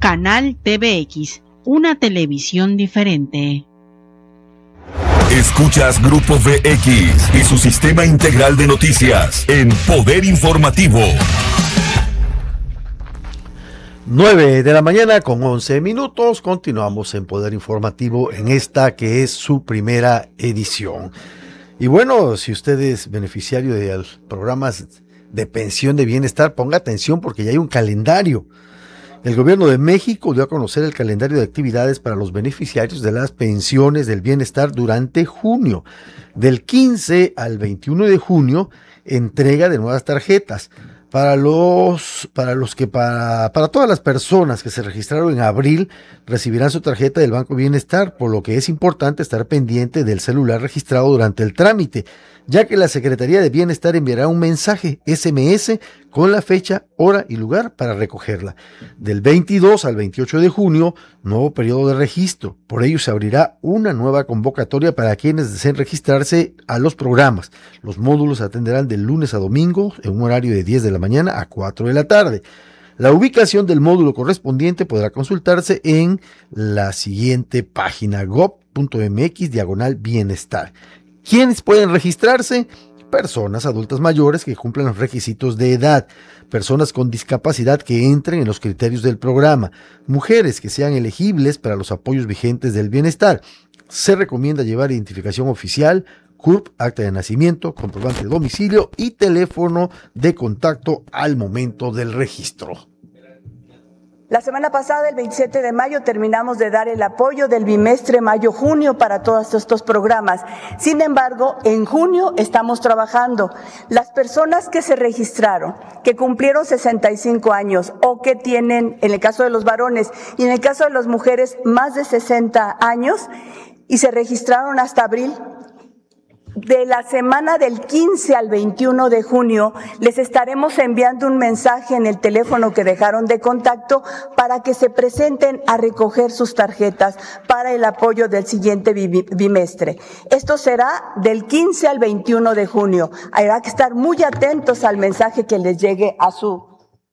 Canal TVX, una televisión diferente. Escuchas Grupo VX y su sistema integral de noticias en Poder Informativo. 9 de la mañana con 11 minutos. Continuamos en Poder Informativo en esta que es su primera edición. Y bueno, si usted es beneficiario de programas de pensión de bienestar, ponga atención porque ya hay un calendario. El gobierno de México dio a conocer el calendario de actividades para los beneficiarios de las pensiones del bienestar durante junio. Del 15 al 21 de junio, entrega de nuevas tarjetas. Para todas las personas que se registraron en abril, recibirán su tarjeta del Banco Bienestar, por lo que es importante estar pendiente del celular registrado durante el trámite, ya que la Secretaría de Bienestar enviará un mensaje SMS con la fecha, hora y lugar para recogerla. Del 22 al 28 de junio, nuevo periodo de registro. Por ello se abrirá una nueva convocatoria para quienes deseen registrarse a los programas. Los módulos se atenderán de lunes a domingo en un horario de 10 de la mañana a 4 de la tarde. La ubicación del módulo correspondiente podrá consultarse en la siguiente página: gov.mx/bienestar. ¿Quiénes pueden registrarse? Personas adultas mayores que cumplan los requisitos de edad, personas con discapacidad que entren en los criterios del programa, mujeres que sean elegibles para los apoyos vigentes del bienestar. Se recomienda llevar identificación oficial, CURP, acta de nacimiento, comprobante de domicilio y teléfono de contacto al momento del registro. La semana pasada, el 27 de mayo, terminamos de dar el apoyo del bimestre mayo-junio para todos estos programas. Sin embargo, en junio estamos trabajando. Las personas que se registraron, que cumplieron 65 años o que tienen, en el caso de los varones y en el caso de las mujeres, más de 60 años y se registraron hasta abril, de la semana del 15 al 21 de junio les estaremos enviando un mensaje en el teléfono que dejaron de contacto para que se presenten a recoger sus tarjetas para el apoyo del siguiente bimestre. Esto será del 15 al 21 de junio. Habrá que estar muy atentos al mensaje que les llegue a su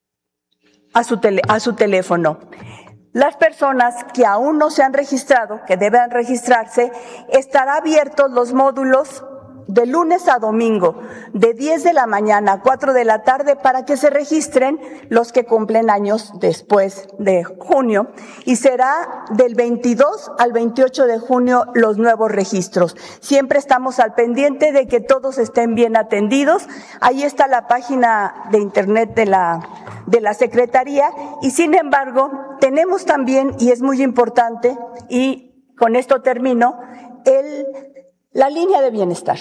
teléfono. Las personas que aún no se han registrado, que deben registrarse, estará abiertos los módulos de lunes a domingo, de 10 de la mañana a 4 de la tarde, para que se registren los que cumplen años después de junio, y será del 22 al 28 de junio los nuevos registros. Siempre estamos al pendiente de que todos estén bien atendidos. Ahí está la página de internet de la Secretaría, y sin embargo, tenemos también, y es muy importante, y con esto termino, la línea de bienestar,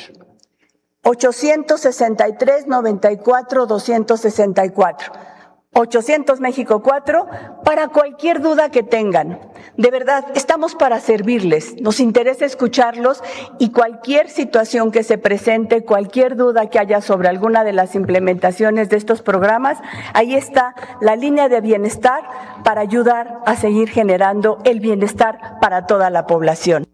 863-94-264, 800 México 4, para cualquier duda que tengan. De verdad, estamos para servirles, nos interesa escucharlos y cualquier situación que se presente, cualquier duda que haya sobre alguna de las implementaciones de estos programas, ahí está la línea de bienestar para ayudar a seguir generando el bienestar para toda la población.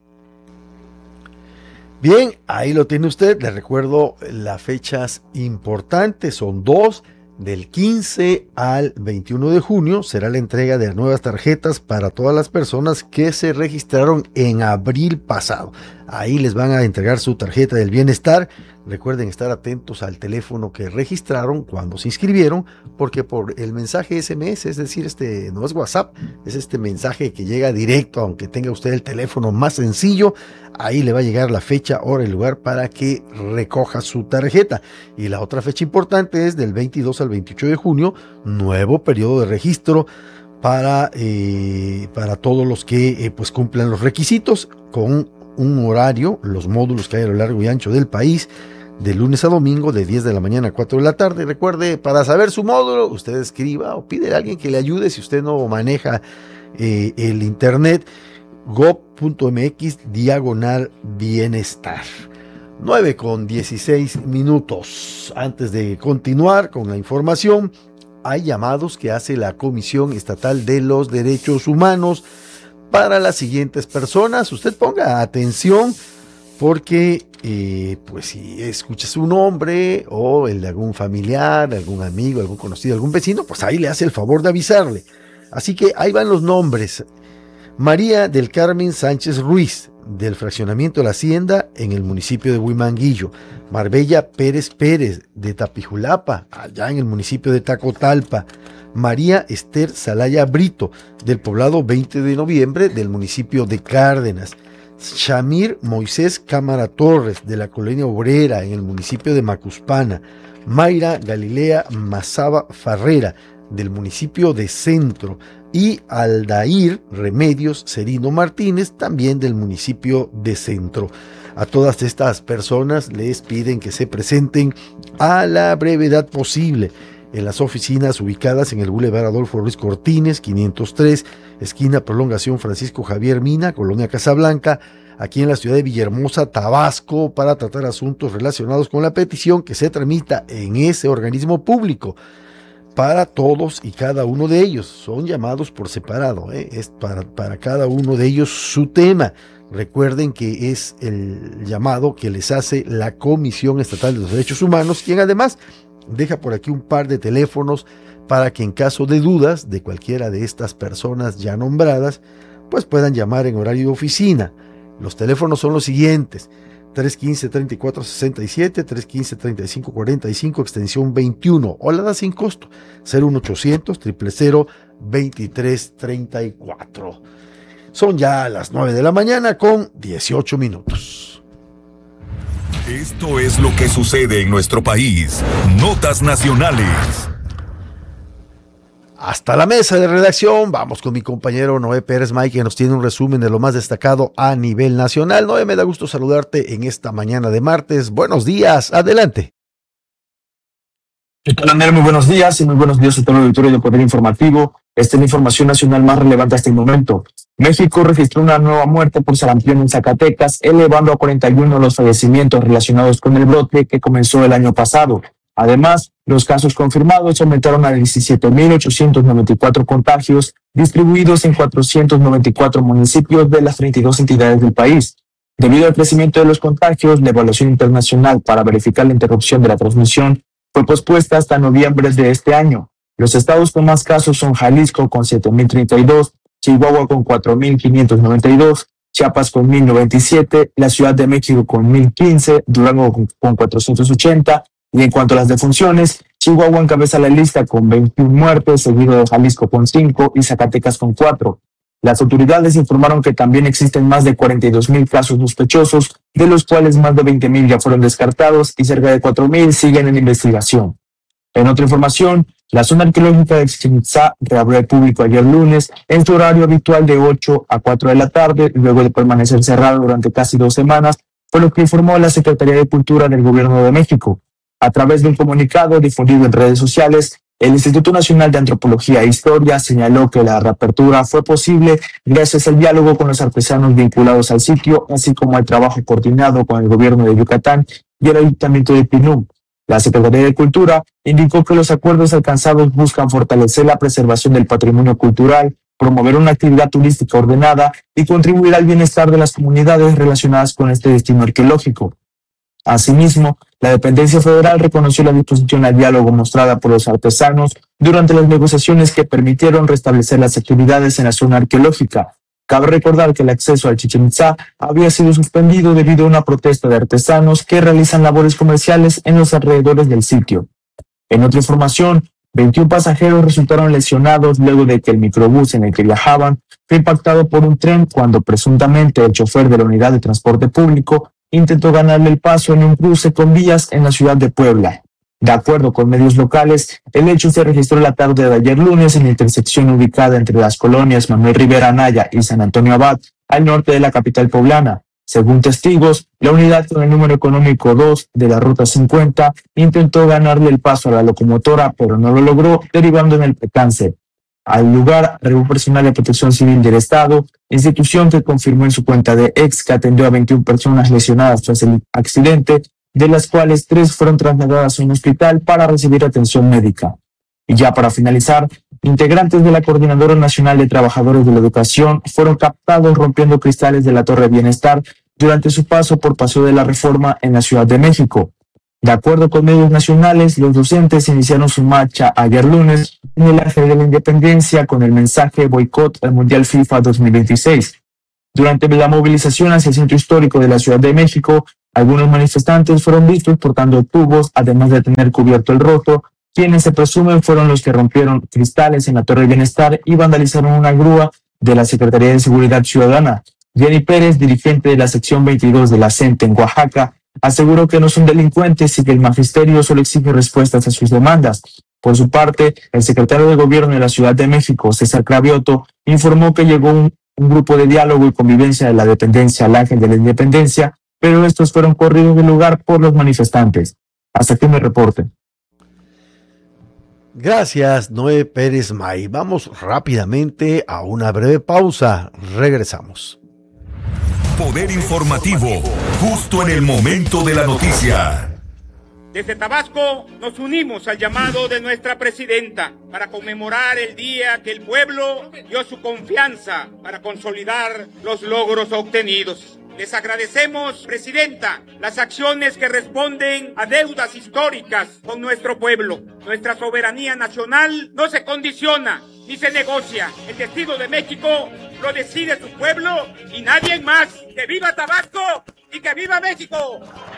Bien, ahí lo tiene usted. Le recuerdo las fechas importantes, son dos. Del 15 al 21 de junio será la entrega de nuevas tarjetas para todas las personas que se registraron en abril pasado. Ahí les van a entregar su tarjeta del bienestar. Recuerden estar atentos al teléfono que registraron cuando se inscribieron, porque por el mensaje SMS, es decir, no es WhatsApp, es este mensaje que llega directo, aunque tenga usted el teléfono más sencillo, ahí le va a llegar la fecha, hora y lugar para que recoja su tarjeta. Y la otra fecha importante es del 22 al 28 de junio, nuevo periodo de registro para todos los que pues cumplan los requisitos, con un horario, los módulos que hay a lo largo y ancho del país, de lunes a domingo, de 10 de la mañana a 4 de la tarde. Recuerde, para saber su módulo, usted escriba o pide a alguien que le ayude si usted no maneja el internet, gov.mx/bienestar. 9:16. Antes de continuar con la información, hay llamados que hace la Comisión Estatal de los Derechos Humanos para las siguientes personas. Usted ponga atención porque pues si escucha su nombre o el de algún familiar, algún amigo, algún conocido, algún vecino, pues ahí le hace el favor de avisarle. Así que ahí van los nombres. María del Carmen Sánchez Ruiz, del fraccionamiento de la Hacienda en el municipio de Huimanguillo. Marbella Pérez Pérez, de Tapijulapa, allá en el municipio de Tacotalpa. María Esther Salaya Brito, del poblado 20 de noviembre, del municipio de Cárdenas. Shamir Moisés Cámara Torres, de la colonia obrera, en el municipio de Macuspana. Mayra Galilea Mazaba Farrera, del municipio de Centro. Y Aldair Remedios Cerino Martínez, también del municipio de Centro. A todas estas personas les piden que se presenten a la brevedad posible en las oficinas ubicadas en el Boulevard Adolfo Ruiz Cortines, 503, esquina Prolongación Francisco Javier Mina, Colonia Casablanca, aquí en la ciudad de Villahermosa, Tabasco, para tratar asuntos relacionados con la petición que se tramita en ese organismo público. Para todos y cada uno de ellos, son llamados por separado, es para cada uno de ellos su tema. Recuerden que es el llamado que les hace la Comisión Estatal de los Derechos Humanos, quien además deja por aquí un par de teléfonos para que en caso de dudas de cualquiera de estas personas ya nombradas, pues puedan llamar en horario de oficina. Los teléfonos son los siguientes: 315-3467, 315-3545, extensión 21, o la da sin costo, 01800-000-2334. Son ya las 9 de la mañana con 18 minutos. Esto es lo que sucede en nuestro país. Notas nacionales. Hasta la mesa de redacción, vamos con mi compañero Noé Pérez May, que nos tiene un resumen de lo más destacado a nivel nacional. Noé, me da gusto saludarte en esta mañana de martes. Buenos días, adelante. ¿Qué tal, Ander? Muy buenos días y muy buenos días a todo el auditorio de Poder Informativo. Esta es la información nacional más relevante hasta el momento. México registró una nueva muerte por sarampión en Zacatecas, elevando a 41 los fallecimientos relacionados con el brote que comenzó el año pasado. Además, los casos confirmados aumentaron a 17.894 contagios, distribuidos en 494 municipios de las 32 entidades del país. Debido al crecimiento de los contagios, la evaluación internacional para verificar la interrupción de la transmisión fue pospuesta hasta noviembre de este año. Los estados con más casos son Jalisco con 7.032, Chihuahua con 4.592, Chiapas con 1.097, la Ciudad de México con 1.015, Durango con 480, y en cuanto a las defunciones, Chihuahua encabeza la lista con 21 muertes, seguido de Jalisco con 5 y Zacatecas con 4. Las autoridades informaron que también existen más de 42,000 casos sospechosos, de los cuales más de 20,000 ya fueron descartados y cerca de 4,000 siguen en investigación. En otra información, la zona arqueológica de Chichén Itzá reabrió al público ayer lunes en su horario habitual de 8 a 4 de la tarde, luego de permanecer cerrado durante casi 2 semanas, fue lo que informó la Secretaría de Cultura del Gobierno de México. A través de un comunicado difundido en redes sociales, el Instituto Nacional de Antropología e Historia señaló que la reapertura fue posible gracias al diálogo con los artesanos vinculados al sitio, así como al trabajo coordinado con el Gobierno de Yucatán y el Ayuntamiento de Pinú. La Secretaría de Cultura indicó que los acuerdos alcanzados buscan fortalecer la preservación del patrimonio cultural, promover una actividad turística ordenada y contribuir al bienestar de las comunidades relacionadas con este destino arqueológico. Asimismo, la dependencia federal reconoció la disposición al diálogo mostrada por los artesanos durante las negociaciones que permitieron restablecer las actividades en la zona arqueológica. Cabe recordar que el acceso al Chichén Itzá había sido suspendido debido a una protesta de artesanos que realizan labores comerciales en los alrededores del sitio. En otra información, 21 pasajeros resultaron lesionados luego de que el microbús en el que viajaban fue impactado por un tren cuando presuntamente el chofer de la unidad de transporte público intentó ganarle el paso en un cruce con vías en la ciudad de Puebla. De acuerdo con medios locales, el hecho se registró la tarde de ayer lunes en la intersección ubicada entre las colonias Manuel Rivera Anaya y San Antonio Abad, al norte de la capital poblana. Según testigos, la unidad con el número económico 2 de la Ruta 50 intentó ganarle el paso a la locomotora, pero no lo logró, derivando en el percance. Al lugar arribó personal de Protección Civil del Estado, institución que confirmó en su cuenta de X que atendió a 21 personas lesionadas tras el accidente, de las cuales 3 fueron trasladadas a un hospital para recibir atención médica. Y ya para finalizar, integrantes de la Coordinadora Nacional de Trabajadores de la Educación fueron captados rompiendo cristales de la Torre Bienestar durante su paso por Paseo de la Reforma en la Ciudad de México. De acuerdo con medios nacionales, los docentes iniciaron su marcha ayer lunes en el Ángel de la Independencia con el mensaje boicot al Mundial FIFA 2026. Durante la movilización hacia el centro histórico de la Ciudad de México, algunos manifestantes fueron vistos portando tubos, además de tener cubierto el rostro, quienes se presumen fueron los que rompieron cristales en la Torre del Bienestar y vandalizaron una grúa de la Secretaría de Seguridad Ciudadana. Jenny Pérez, dirigente de la sección 22 de la CENTE en Oaxaca, aseguró que no son delincuentes y que el magisterio solo exige respuestas a sus demandas. Por su parte, el secretario de Gobierno de la Ciudad de México, César Cravioto, informó que llegó un grupo de diálogo y convivencia de la dependencia al Ángel de la Independencia, pero estos fueron corridos del lugar por los manifestantes. Hasta aquí mi reporte. Gracias, Noé Pérez May. Vamos rápidamente a una breve pausa. Regresamos. Poder informativo, justo en el momento de la noticia. Desde Tabasco nos unimos al llamado de nuestra presidenta para conmemorar el día que el pueblo dio su confianza para consolidar los logros obtenidos. Les agradecemos, presidenta, las acciones que responden a deudas históricas con nuestro pueblo. Nuestra soberanía nacional no se condiciona ni se negocia. El destino de México lo decide su pueblo y nadie más. ¡Que viva Tabasco y que viva México!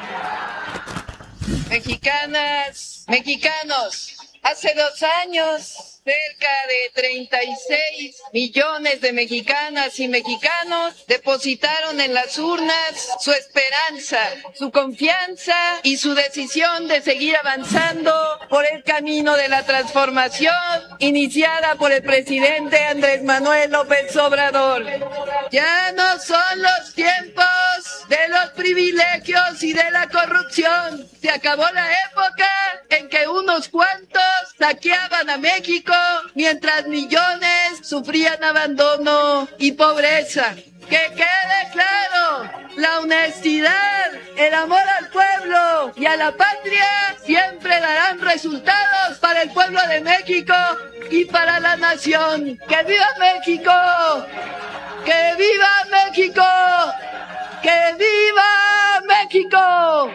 Mexicanas, mexicanos, hace 2 años, cerca de 36 millones de mexicanas y mexicanos depositaron en las urnas su esperanza, su confianza y su decisión de seguir avanzando por el camino de la transformación iniciada por el presidente Andrés Manuel López Obrador. Ya no son los tiempos de los privilegios y de la corrupción. Se acabó la época en que unos cuantos saqueaban a México mientras millones sufrían abandono y pobreza. Que quede claro, la honestidad, el amor al pueblo y a la patria siempre darán resultados para el pueblo de México y para la nación. ¡Que viva México! ¡Que viva México! ¡Que viva México!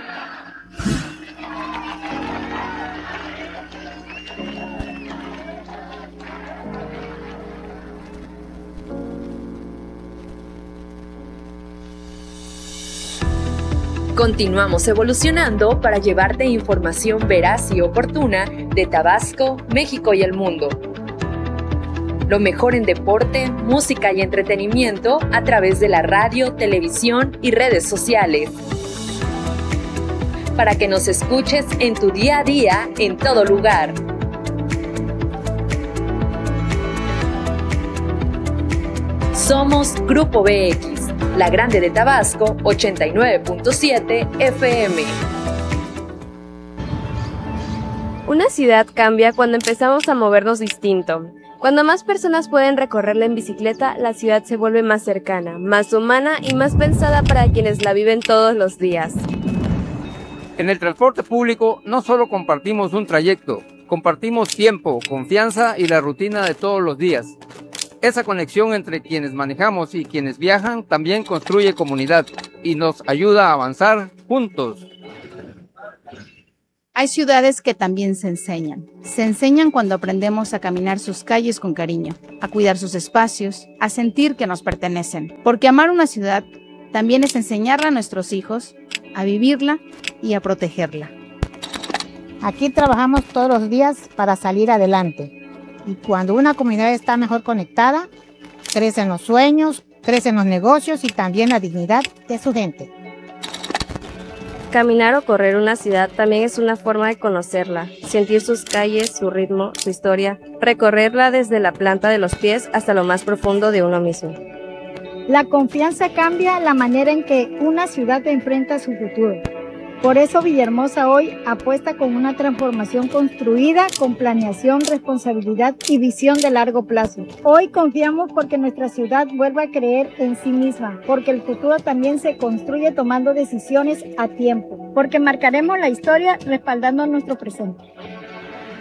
Continuamos evolucionando para llevarte información veraz y oportuna de Tabasco, México y el mundo. Lo mejor en deporte, música y entretenimiento a través de la radio, televisión y redes sociales. Para que nos escuches en tu día a día, en todo lugar. Somos Grupo BX. La Grande de Tabasco, 89.7 FM. Una ciudad cambia cuando empezamos a movernos distinto. Cuando más personas pueden recorrerla en bicicleta, la ciudad se vuelve más cercana, más humana y más pensada para quienes la viven todos los días. En el transporte público no solo compartimos un trayecto, compartimos tiempo, confianza y la rutina de todos los días. Esa conexión entre quienes manejamos y quienes viajan también construye comunidad y nos ayuda a avanzar juntos. Hay ciudades que también se enseñan. Se enseñan cuando aprendemos a caminar sus calles con cariño, a cuidar sus espacios, a sentir que nos pertenecen. Porque amar una ciudad también es enseñarla a nuestros hijos, a vivirla y a protegerla. Aquí trabajamos todos los días para salir adelante. Y cuando una comunidad está mejor conectada, crecen los sueños, crecen los negocios y también la dignidad de su gente. Caminar o correr una ciudad también es una forma de conocerla, sentir sus calles, su ritmo, su historia, recorrerla desde la planta de los pies hasta lo más profundo de uno mismo. La confianza cambia la manera en que una ciudad enfrenta su futuro. Por eso Villahermosa hoy apuesta con una transformación construida con planeación, responsabilidad y visión de largo plazo. Hoy confiamos porque nuestra ciudad vuelva a creer en sí misma, porque el futuro también se construye tomando decisiones a tiempo, porque marcaremos la historia respaldando nuestro presente.